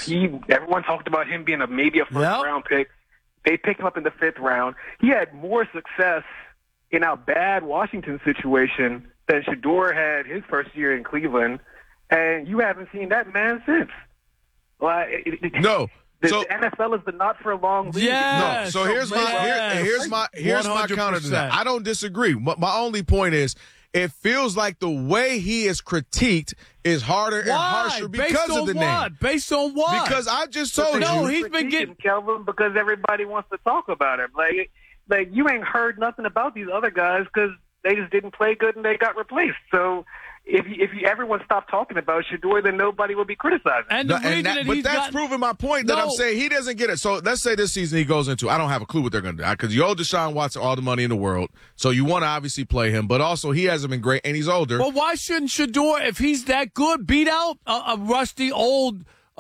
Everyone talked about him being maybe a first-round pick. They picked him up in the 5th round. He had more success in our bad Washington situation than Shedeur had his first year in Cleveland, and you haven't seen that man since. No. The NFL is the not for long league. No. So here's my counter to that. I don't disagree. My only point is, it feels like the way he is critiqued is harder and harsher because of the name. Based on what? Because I just told you. He's been getting Kelvin because everybody wants to talk about him. Like you ain't heard nothing about these other guys because they just didn't play good and they got replaced. So if everyone stopped talking about Shedeur, then nobody would be criticizing. But that's proving my point that I'm saying he doesn't get it. So let's say this season he goes into, I don't have a clue what they're going to do because you owe Deshaun Watson all the money in the world, so you want to obviously play him, but also he hasn't been great and he's older. Well, why shouldn't Shedeur, if he's that good, beat out a rusty old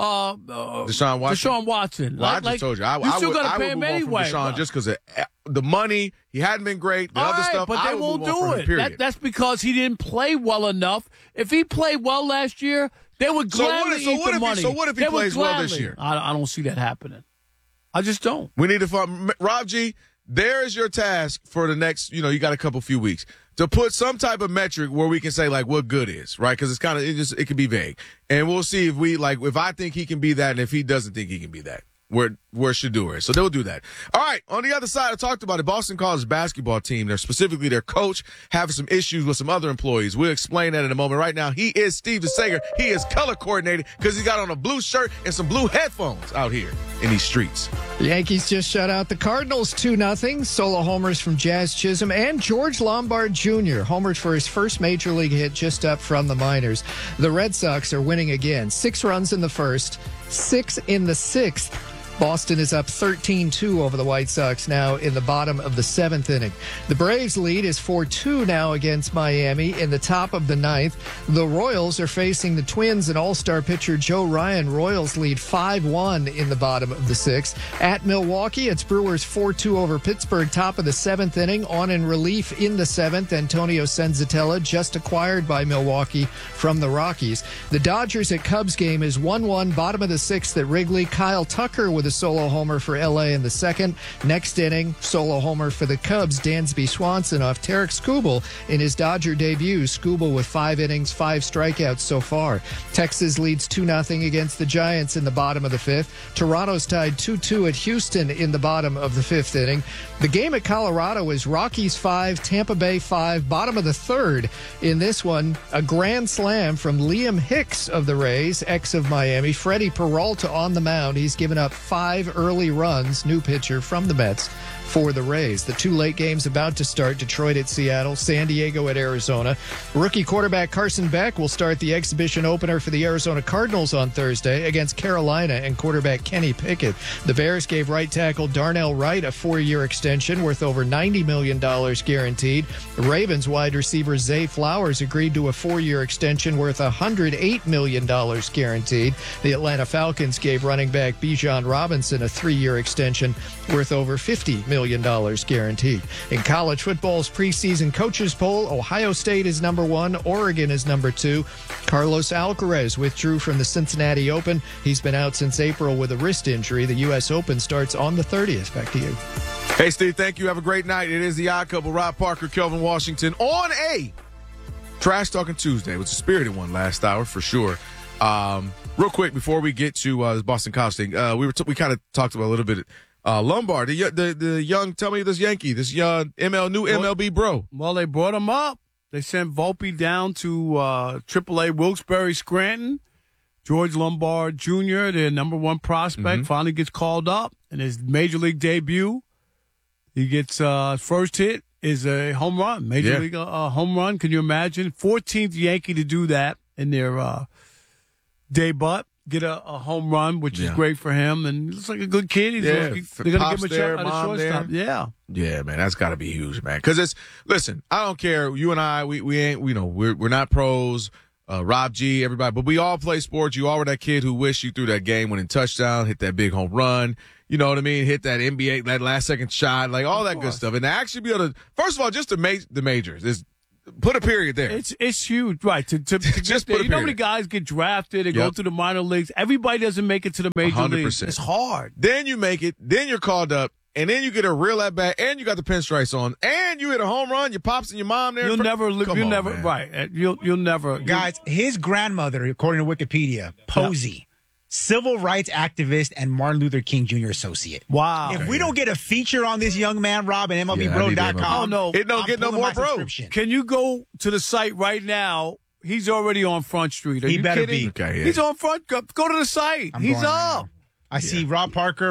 Deshaun Watson? Well, I just told you. I would move on from Deshaun just because the money, he hadn't been great, the other stuff, but they won't do it. That's because he didn't play well enough. If he played well last year, they would gladly eat the money. So what if he plays well this year? I don't see that happening. I just don't. We need to find Rob G. There is your task for the next. You got a few weeks to put some type of metric where we can say like what good is, right? Because it can be vague, and we'll see if I think he can be that, and if he doesn't think he can be that. Where Shedeur is. So they'll do that. All right. On the other side, I talked about it. Boston College basketball team, specifically their coach, having some issues with some other employees. We'll explain that in a moment. Right now, he is Steve DeSager. He is color coordinated because he's got on a blue shirt and some blue headphones out here in these streets. The Yankees just shut out the Cardinals 2-0. Solo homers from Jazz Chisholm and George Lombard Jr. homered for his first major league hit just up from the minors. The Red Sox are winning again. 6 runs in the first, 6 in the 6th. Boston is up 13-2 over the White Sox now in the bottom of the 7th inning. The Braves lead is 4-2 now against Miami in the top of the 9th. The Royals are facing the Twins and all-star pitcher Joe Ryan. Royals lead 5-1 in the bottom of the 6th. At Milwaukee, it's Brewers 4-2 over Pittsburgh, top of the 7th inning. On in relief in the 7th, Antonio Senzatella, just acquired by Milwaukee from the Rockies. The Dodgers at Cubs game is 1-1, bottom of the 6th at Wrigley. Kyle Tucker with a solo homer for L.A. in the 2nd. Next inning, solo homer for the Cubs, Dansby Swanson off Tarek Skubal in his Dodger debut. Skubal with 5 innings, 5 strikeouts so far. Texas leads 2-0 against the Giants in the bottom of the 5th. Toronto's tied 2-2 at Houston in the bottom of the 5th inning. The game at Colorado is Rockies 5, Tampa Bay 5, bottom of the 3rd. In this one, a grand slam from Liam Hicks of the Rays, ex of Miami. Freddie Peralta on the mound. He's given up 5 early runs, new pitcher from the Mets, for the Rays. The 2 late games about to start: Detroit at Seattle, San Diego at Arizona. Rookie quarterback Carson Beck will start the exhibition opener for the Arizona Cardinals on Thursday against Carolina and quarterback Kenny Pickett. The Bears gave right tackle Darnell Wright a 4-year extension worth over $90 million guaranteed. The Ravens wide receiver Zay Flowers agreed to a 4-year extension worth $108 million guaranteed. The Atlanta Falcons gave running back Bijan Robinson a 3-year extension worth over $50 million guaranteed. In college football's preseason coaches poll, Ohio State is number 1, Oregon is number 2. Carlos Alcaraz withdrew from the Cincinnati Open. He's been out since April with a wrist injury. The U.S. Open starts on the 30th. Back to you. Hey, Steve, thank you. Have a great night. It is the Odd Couple, Rob Parker, Kelvin Washington, on a Trash Talking Tuesday. It was a spirited one last hour for sure. Real quick, before we get to this Boston College thing, we kind of talked about a little bit. Lombard, the young, tell me this Yankee, this young MLB bro. Well, they brought him up. They sent Volpe down to AAA Wilkes-Barre Scranton. George Lombard Jr., their number 1 prospect, finally gets called up in his major league debut. He gets first hit is a home run, major league home run. Can you imagine? 14th Yankee to do that in their debut. Get a home run, which is great for him, and he looks like a good kid. They're going to give him a shot at a shortstop. Yeah, man, that's got to be huge, man. Because listen, I don't care. You and I, we ain't, we're not pros. Rob G, everybody, but we all play sports. You all were that kid who wished you threw that game-winning touchdown, hit that big home run. You know what I mean? Hit that NBA, that last-second shot, like all that good stuff. And to actually be able to, first of all, just to make the majors is put a period there. It's huge, right? To Just put a you know how many period. guys get drafted and go Yep. to the minor leagues? Everybody doesn't make it to the major 100%. leagues. It's hard. Then you make it. Then you're called up. And then you get a real at bat, and you got the pinstripes on, and you hit a home run. Your pops and your mom there. You'll never live. Come You'll on, never. man. Right. You'll never. Guys, his grandmother, according to Wikipedia, Posey, civil rights activist and Martin Luther King Jr. associate. Wow. If we don't get a feature on this young man, Rob, at Yeah, I need MLBBro.com, Oh, no. It don't I'm get no pulling more my bro. subscription. Can you go to the site right now? He's already on Front Street. Are He you better kidding? be. Okay, yeah. He's on Front. Go to the site. I'm He's going right up. now. I see Rob Parker.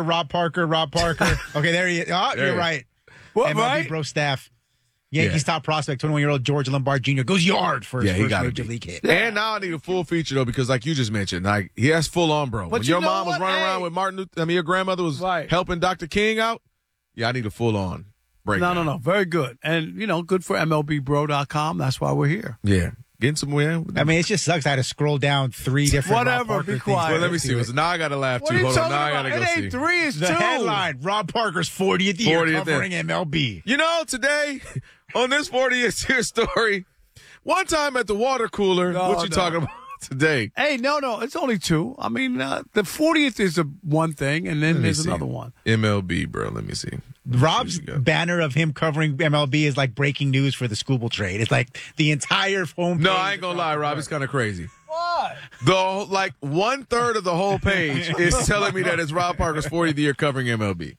Okay, there he is. Oh, There you're he- right. What, MLB right? Bro staff. Yankees Yeah. top prospect, 21-year-old George Lombard Jr. goes yard for his Yeah, he first gotta major be. league hit. And now I need a full feature though, because like you just mentioned, like he has full on, bro. When you your know mom was what? running Hey. around with your grandmother was Right. helping Dr. King out. Yeah, I need a full on breakdown. No. Very good. And, good for MLBBro.com. That's why we're here. Yeah, getting somewhere. I mean, it just sucks. I had to scroll down 3 different Rob Whatever, Parker be things. quiet. Well, let me see. Now I got to laugh What too. are you Hold on. talking Now I got about? to go It see. ain't 3, it's 2. The headline, Rob Parker's 40th year 40th covering MLB. You know, today on this 40th year story, one time at the water cooler, what you talking about today? Hey, no, it's only 2. I mean, the 40th is one thing, and then Let me there's see. another one. MLB, bro. Let me see. Rob's Here you go. banner of him covering MLB is like breaking news for the Scooble trade. It's like the entire home No, page I ain't gonna lie, Rob. It's kind of crazy. What? Though, like 1/3 of the whole page is telling me that it's Rob Parker's 40th year covering MLB.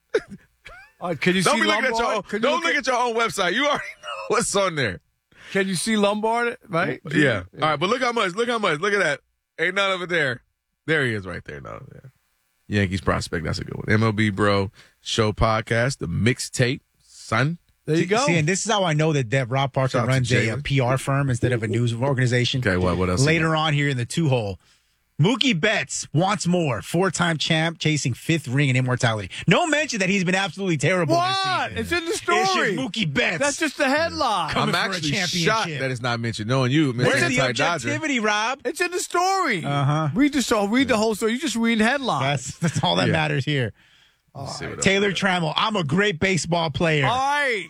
Can you Don't see be looking at your own, Lombard? don't look at your own website. You already know what's on there. Can you see Lombard? Right? Yeah. All right, but look how much. Look at that. Ain't none of it there. There he is, right there. No, yeah. Yankees prospect. That's a good one. MLB Bro Show podcast, the mixtape, son. There you go. See, and this is how I know that Rob Parker Shout out to runs a Jalen. PR firm instead of a news organization. Okay, what else? Later on here in the 2-hole, Mookie Betts wants more. 4-time champ chasing 5th ring and immortality. No mention that he's been absolutely terrible What? this season. It's in the story. It's just Mookie Betts. That's just the headline. Coming I'm for a actually championship. shocked that it's not mentioned. Knowing you, Mr. Where's the Anti-Dodger. objectivity, Rob? It's in the story. Uh-huh. Read the whole story. You just read headlines. That's all that Yeah. matters here. Let's see what else Taylor we got. Trammell, I'm a great baseball player. All right.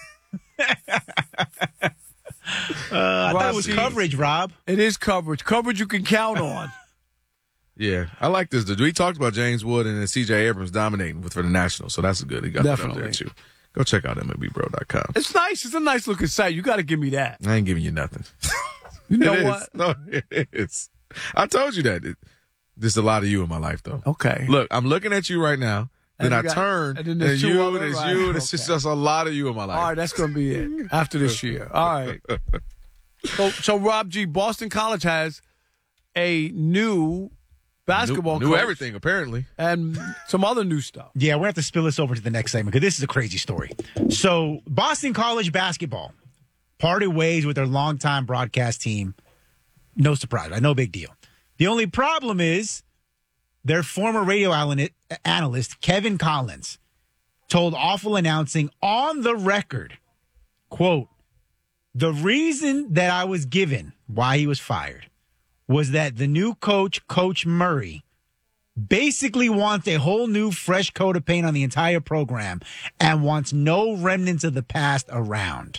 I thought it was Rob, coverage, Rob. It is coverage. Coverage you can count on. Yeah, I like this. We talked about James Wood and C.J. Abrams dominating for the Nationals, so that's good. He got that up Definitely. there too. Go check out MLBBro.com. It's nice. It's a nice looking site. You got to give me that. I ain't giving you nothing. You know It is. what? No, it is. I told you that. There's a lot of you in my life, though. Okay. Look, I'm looking at you right now. Then And I you got- turn, and and, then there's two you, other, there's right, you, and it's okay. just a lot of you in my life. All right, that's going to be it after this year. All right. So Rob G, Boston College has a new basketball Knew coach everything, apparently. and some other new stuff. Yeah, we're going to have to spill this over to the next segment because this is a crazy story. So, Boston College basketball parted ways with their longtime broadcast team. No surprise, right? No big deal. The only problem is their former radio analyst, Kevin Collins, told Awful Announcing on the record, quote, "The reason that I was given why he was fired was that the new coach, Coach Murray, basically wants a whole new fresh coat of paint on the entire program and wants no remnants of the past around."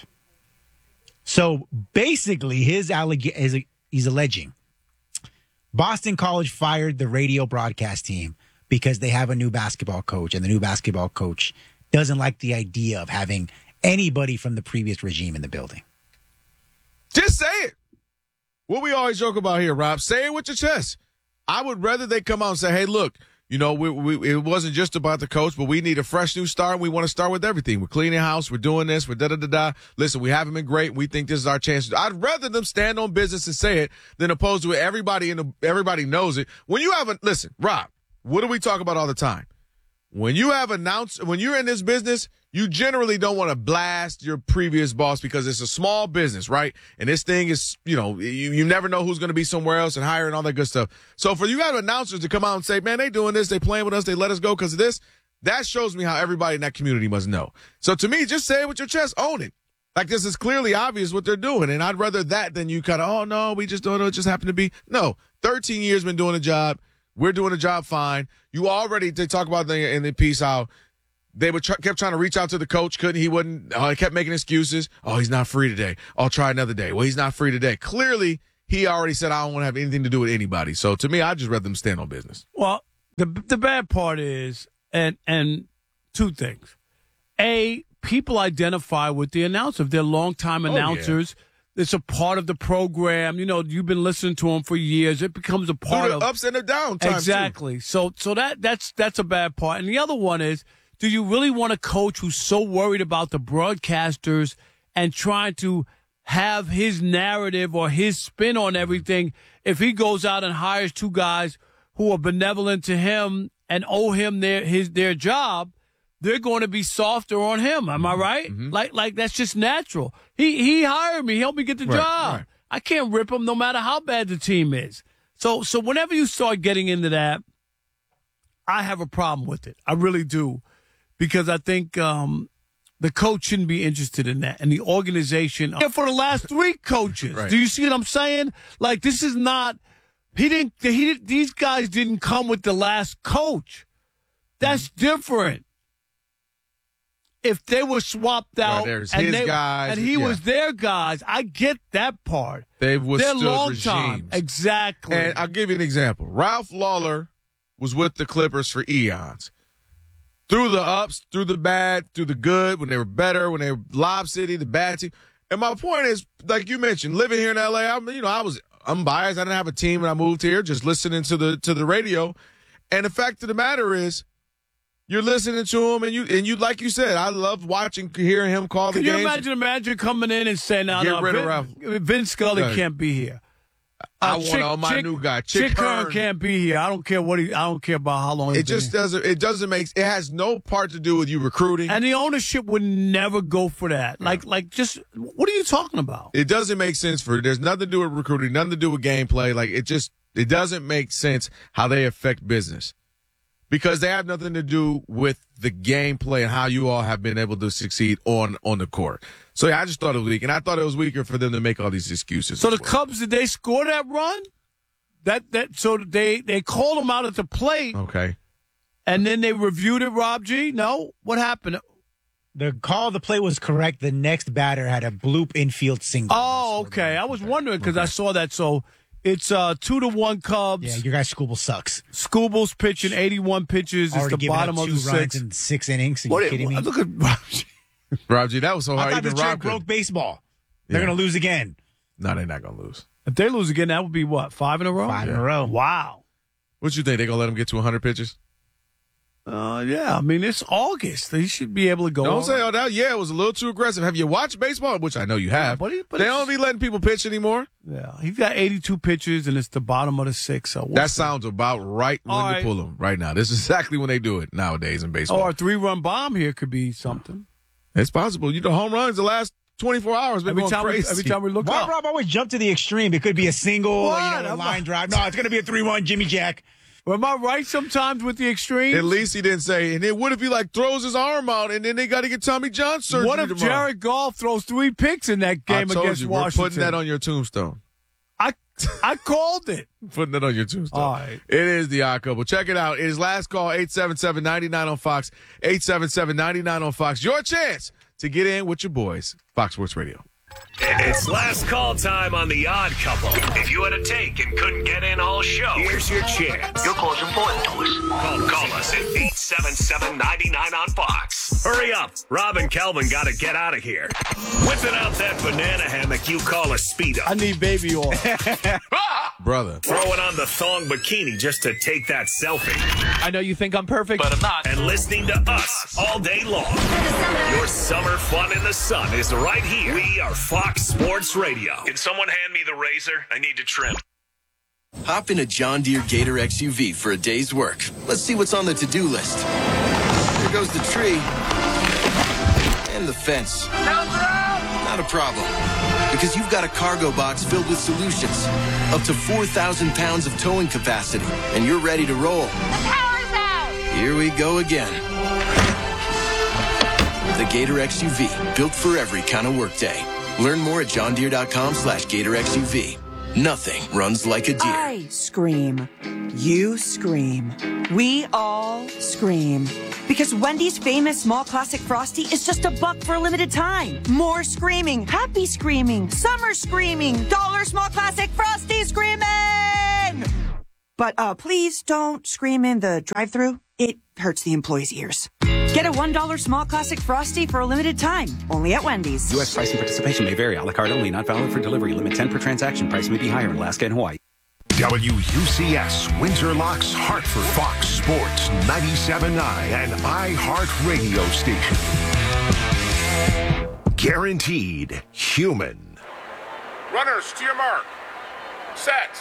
So basically, he's alleging Boston College fired the radio broadcast team because they have a new basketball coach, and the new basketball coach doesn't like the idea of having anybody from the previous regime in the building. Just say it. What we always joke about here, Rob, say it with your chest. I would rather they come out and say, hey, look, you know, it wasn't just about the coach, but we need a fresh new start. We want to start with everything. We're cleaning house. We're doing this. We're da-da-da-da. Listen, we haven't been great. We think this is our chance. I'd rather them stand on business and say it than opposed to everybody knows it. When you have listen, Rob, what do we talk about all the time? When you're in this business, you generally don't want to blast your previous boss because it's a small business, right? And this thing is, you never know who's going to be somewhere else and hire and all that good stuff. So for you have announcers to come out and say, man, they doing this, they playing with us, they let us go because of this, that shows me how everybody in that community must know. So to me, just say it with your chest, own it. Like this is clearly obvious what they're doing. And I'd rather that than you kind of, oh no, we just don't know, it just happened to be. No, 13 years been doing a job. We're doing a job fine. You already, they talk about in the piece how they would kept trying to reach out to the coach. Couldn't. He wouldn't. He kept making excuses. Oh, he's not free today. I'll try another day. Well, he's not free today. Clearly, he already said, I don't want to have anything to do with anybody. So to me, I'd just rather them stand on business. Well, the bad part is, and two things. A, people identify with the announcer. If they're longtime announcers, it's a part of the program. You know, you've been listening to them for years. It becomes a part of ups and the downs. Exactly. Too. So that's a bad part. And the other one is, do you really want a coach who's so worried about the broadcasters and trying to have his narrative or his spin on everything if he goes out and hires two guys who are benevolent to him and owe him their job? They're going to be softer on him. Am I right? Mm-hmm. Like that's just natural. He hired me. He helped me get the job. Right. I can't rip him no matter how bad the team is. So whenever you start getting into that, I have a problem with it. I really do. Because I think the coach shouldn't be interested in that. And the organization. For the last three coaches. Right. Do you see what I'm saying? Like, this is not. These guys didn't come with the last coach. That's different. If they were swapped out and he was their guys, I get that part. They've withstood long regimes. Time. Exactly. And I'll give you an example. Ralph Lawler was with the Clippers for eons. Through the ups, through the bad, through the good, when they were better, when they were Lob City, the bad team. And my point is, like you mentioned, living here in LA, I was unbiased. I didn't have a team when I moved here, just listening to the radio. And the fact of the matter is, you're listening to him, and you like you said, I love hearing him call the games. Can you imagine a manager coming in and saying, "No, Vince Scully can't be here. I want my new guy, Chick Hearn can't be here. I don't care I don't care about how long. It just doesn't. It doesn't make. It has no part to do with you recruiting. And the ownership would never go for that. Yeah. Like, just what are you talking about? It doesn't make sense for. There's nothing to do with recruiting. Nothing to do with gameplay. Like it doesn't make sense how they affect business. Because they have nothing to do with the gameplay and how you all have been able to succeed on the court. So, yeah, I just thought it was weak. And I thought it was weaker for them to make all these excuses. So the Cubs, did they score that run? So they called them out at the plate. Okay. And then they reviewed it, Rob G? No? What happened? The call of the play was correct. The next batter had a bloop infield single. Oh, okay. I was wondering because I saw that. So it's 2-1 Cubs. Yeah, your guy Skubal sucks. Skubal's pitching 81 pitches. It's the bottom of the sixth. In 6 innings. Are you kidding me? Look at Rob G. Rob G, that was so hard. I thought the trick broke baseball. They're going to lose again. No, they're not going to lose. If they lose again, that would be what, 5 in a row? 5 in a row. Wow. What you think? They're going to let them get to 100 pitches? Yeah. I mean, it's August. They should be able to go. Don't say all that. Yeah, it was a little too aggressive. Have you watched baseball? Which I know you have. But they don't be letting people pitch anymore. Yeah. He's got 82 pitches, and it's the bottom of the sixth. So that sounds about right when to pull them right now. This is exactly when they do it nowadays in baseball. Or a 3-run bomb here could be something. It's possible. Home runs the last 24 hours been going crazy. Every time we look Why up. Rob always jump to the extreme? It could be a single, a line drive. No, it's going to be a 3-1 Jimmy Jack. Well, am I right sometimes with the extremes? At least he didn't say, and then what if he throws his arm out and then they got to get Tommy John surgery What if tomorrow? Jared Goff throws 3 picks in that game against Washington? We're putting that on your tombstone. I called it. Putting it on your tombstone. All right. It is the Odd Couple. Check it out. It is last call, 877-99 on Fox, 877-99 on Fox. Your chance to get in with your boys, Fox Sports Radio. It's last call time on The Odd Couple. If you had a take and couldn't get in all show, here's your chance. Your call's important to us. Call us at 877-99 on Fox. Hurry up. Rob and Kelvin got to get out of here. Whipping out that banana hammock you call a Speedo. I need baby oil. Brother. Throwing on the thong bikini just to take that selfie. I know you think I'm perfect, but I'm not. And listening to us all day long. Your summer fun in the sun is right here. We are Fox Sports Radio. Can someone hand me the razor? I need to trim. Hop in a John Deere Gator XUV for a day's work. Let's see what's on the to-do list. There goes the tree. And the fence. Not a problem. Because you've got a cargo box filled with solutions. Up to 4,000 pounds of towing capacity. And you're ready to roll. The power's out! Here we go again. The Gator XUV. Built for every kind of workday. Learn more at johndeere.com/Gator XUV. Nothing runs like a deer. I scream. You scream. We all scream. Because Wendy's famous small classic Frosty is just $1 for a limited time. More screaming, happy screaming, summer screaming, dollar small classic Frosty screaming! But please don't scream in the drive-thru. It hurts the employees' ears. Get a $1 small classic Frosty for a limited time, only at Wendy's. U.S. price and participation may vary. A la carte only, not valid for delivery. Limit 10 per transaction. Price may be higher in Alaska and Hawaii. WUCS, Windsor Locks, Hartford, Fox Sports, 97.9, and iHeartRadio station. Guaranteed human. Runners, to your mark. Set.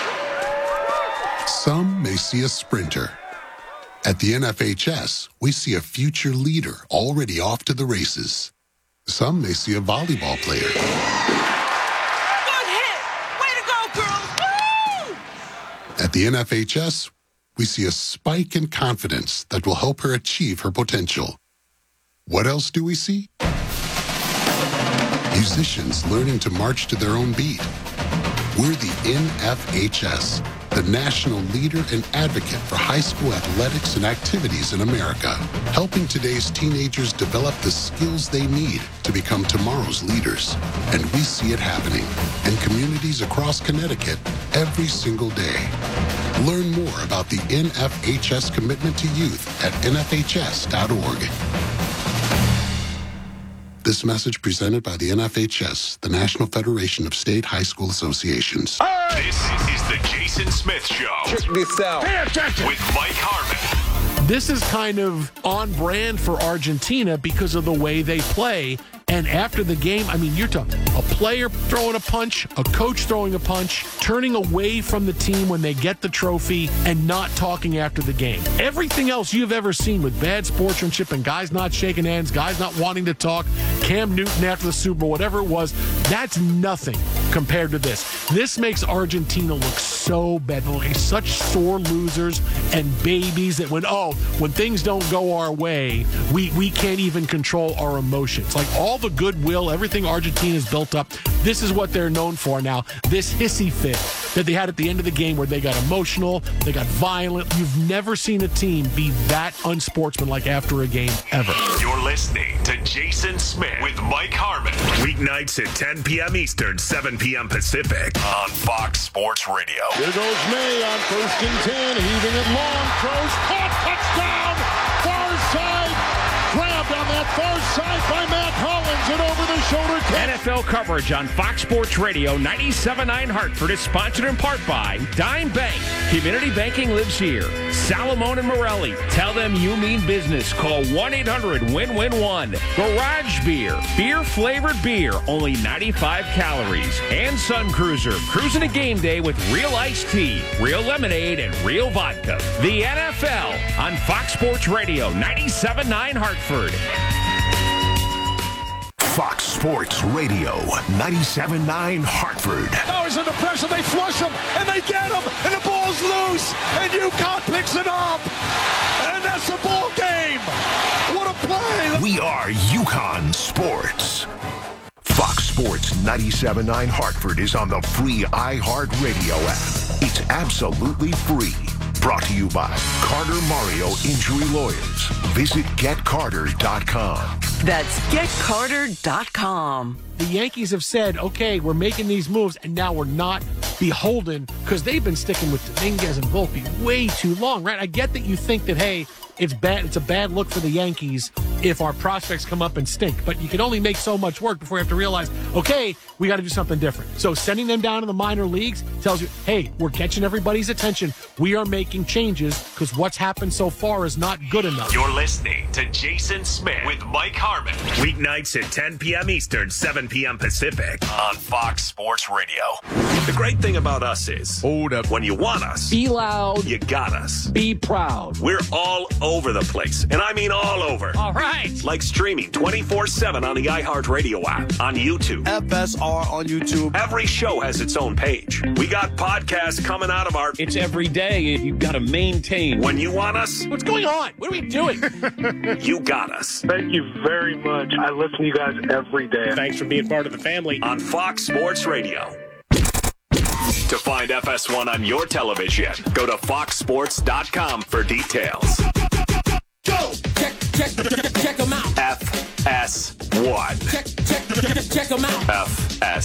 Some may see a sprinter. At the NFHS, we see a future leader already off to the races. Some may see a volleyball player. Good hit! Way to go, girls! Woo! At the NFHS, we see a spike in confidence that will help her achieve her potential. What else do we see? Musicians learning to march to their own beat. We're the NFHS, the national leader and advocate for high school athletics and activities in America, helping today's teenagers develop the skills they need to become tomorrow's leaders. And we see it happening in communities across Connecticut every single day. Learn more about the NFHS commitment to youth at nfhs.org. This message presented by the NFHS, the National Federation of State High School Associations. This is the Jason Smith Show. Check this out. Pay attention. With Mike Harmon. This is kind of on brand for Argentina because of the way they play. And after the game, I mean, you're talking a player throwing a punch, a coach throwing a punch, turning away from the team when they get the trophy, and not talking after the game. Everything else you've ever seen with bad sportsmanship and guys not shaking hands, guys not wanting to talk, Cam Newton after the Super Bowl, whatever it was, that's nothing compared to this. This makes Argentina look so bad. They're like such sore losers and babies that when things don't go our way, we can't even control our emotions. Like all the goodwill, everything Argentina's built up, this is what they're known for now. This hissy fit that they had at the end of the game where they got emotional, they got violent. You've never seen a team be that unsportsmanlike after a game ever. You're listening to Jason Smith with Mike Harmon. Weeknights at 10 p.m. Eastern, 7 p.m. Pacific on Fox Sports Radio. Here goes May on 1st and 10, heaving it long, throws, caught, touchdown, far side, grabbed on that far side by Matt Collins, and over the shoulder catch. NFL coverage on Fox Sports Radio 97.9 Hartford is sponsored in part by Dime Bank. Community banking lives here. Salomon and Morelli. Tell them you mean business. Call 1-800-WIN-WIN-1. Garage Beer. Beer-flavored beer. Only 95 calories. And Sun Cruiser. Cruising a game day with real iced tea, real lemonade, and real vodka. The NFL on Fox Sports Radio 97.9 Hartford. Fox Sports Radio, 97.9 Hartford. Now he's under pressure, they flush him, and they get him, and the ball's loose, and UConn picks it up, and that's the ball game. What a play. We are UConn Sports. Fox Sports 97.9 Hartford is on the free iHeartRadio app. It's absolutely free. Brought to you by Carter Mario Injury Lawyers. Visit GetCarter.com. That's GetCarter.com. The Yankees have said, okay, we're making these moves, and now we're not beholden because they've been sticking with Dominguez and Volpe way too long, right? I get that you think that, hey, it's bad. It's a bad look for the Yankees if our prospects come up and stink. But you can only make so much work before you have to realize, okay, we got to do something different. So sending them down to the minor leagues tells you, hey, we're catching everybody's attention. We are making changes because what's happened so far is not good enough. You're listening to Jason Smith with Mike Harmon. Weeknights at 10 p.m. Eastern, 7 p.m. Pacific on Fox Sports Radio. The great thing about us is, hold up, when you want us, be loud, you got us. Be proud. We're all over the place, and I mean all over. All right. Like streaming 24/7 on the iHeartRadio app, on YouTube. FSR on YouTube. Every show has its own page. We got podcasts coming out of our... It's every day. You've got to maintain. When you want us... What's going on? What are we doing? You got us. Thank you very much. I listen to you guys every day. Thanks for being part of the family. On Fox Sports Radio. To find FS1 on your television, go to foxsports.com for details. Go! FS1. Check them out. FS.